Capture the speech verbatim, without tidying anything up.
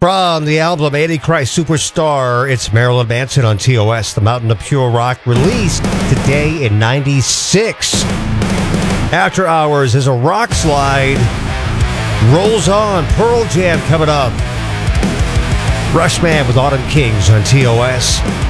From the album Antichrist Superstar, it's Marilyn Manson on T O S, the Mountain of Pure Rock, released today in ninety-six. After Hours is a rock slide. Rolls on. Pearl Jam coming up. Rushman with Autumn Kings on T O S.